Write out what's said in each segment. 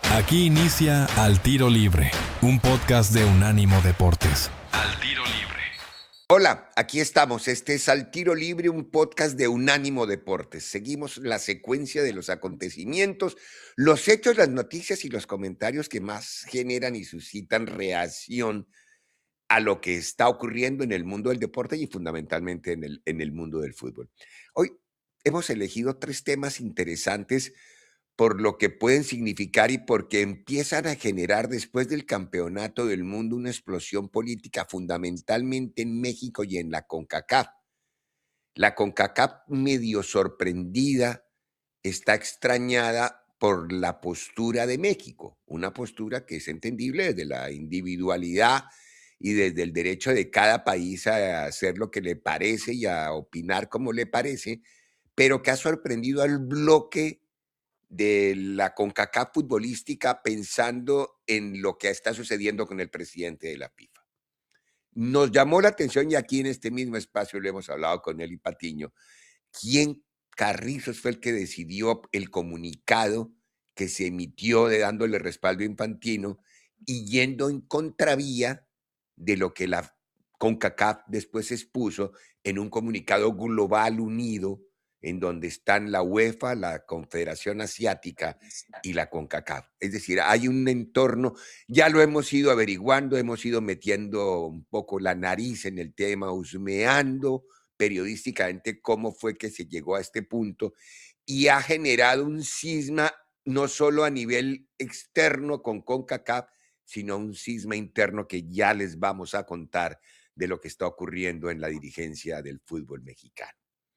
Aquí inicia Al Tiro Libre, un podcast de Unánimo Deportes. Al Tiro Libre. Hola, aquí estamos. Este es Al Tiro Libre, un podcast de Unánimo Deportes. Seguimos la secuencia de los acontecimientos, los hechos, las noticias y los comentarios que más generan y suscitan reacción a lo que está ocurriendo en el mundo del deporte y fundamentalmente en el mundo del fútbol. Hoy hemos elegido 3 temas interesantes por lo que pueden significar y porque empiezan a generar después del campeonato del mundo una explosión política fundamentalmente en México y en la CONCACAF. La CONCACAF medio sorprendida, está extrañada por la postura de México, una postura que es entendible desde la individualidad y desde el derecho de cada país a hacer lo que le parece y a opinar como le parece, pero que ha sorprendido al bloque de la CONCACAF futbolística pensando en lo que está sucediendo con el presidente de la FIFA. Nos llamó la atención y aquí en este mismo espacio lo hemos hablado con Eli Patiño, quién carrizos fue el que decidió el comunicado que se emitió de dándole respaldo a Infantino y yendo en contravía de lo que la CONCACAF después expuso en un comunicado global unido en donde están la UEFA, la Confederación Asiática y la CONCACAF. Es decir, hay un entorno, ya lo hemos ido averiguando, hemos ido metiendo un poco la nariz en el tema, husmeando periodísticamente cómo fue que se llegó a este punto y ha generado un cisma no solo a nivel externo con CONCACAF, sino un cisma interno que ya les vamos a contar de lo que está ocurriendo en la dirigencia del fútbol mexicano.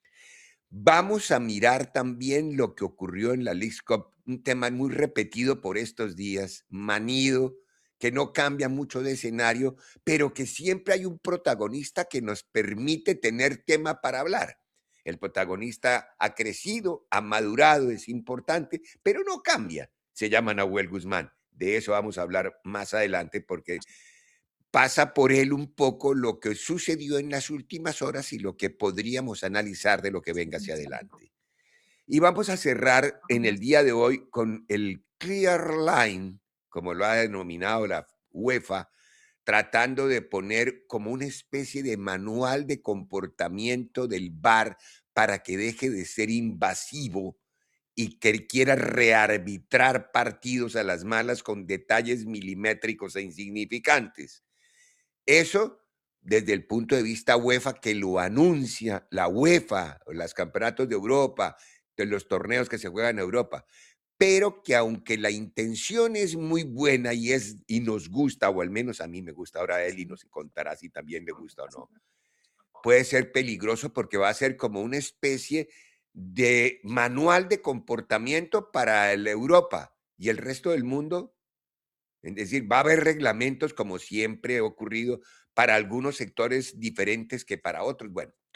Vamos a mirar también lo que ocurrió en la Leagues Cup, un tema muy repetido por estos días, manido, que no cambia mucho de escenario, pero que siempre hay un protagonista que nos permite tener tema para hablar. El protagonista ha crecido, ha madurado, es importante, pero no cambia. Se llama Nahuel Guzmán. De eso vamos a hablar más adelante porque pasa por él un poco lo que sucedió en las últimas horas y lo que podríamos analizar de lo que venga hacia adelante. Y vamos a cerrar en el día de hoy con el Clear Line, como lo ha denominado la UEFA, tratando de poner como una especie de manual de comportamiento del VAR para que deje de ser invasivo y que quiera rearbitrar partidos a las malas con detalles milimétricos e insignificantes. Eso desde el punto de vista UEFA, que lo anuncia la UEFA, los campeonatos de Europa, de los torneos que se juegan en Europa, pero que aunque la intención es muy buena y nos gusta, o al menos a mí me gusta, ahora Eli nos contará si también le gusta o no, puede ser peligroso porque va a ser como una especie de manual de comportamiento para la Europa y el resto del mundo. Es decir, va a haber reglamentos, como siempre ha ocurrido, para algunos sectores diferentes que para otros. Bueno,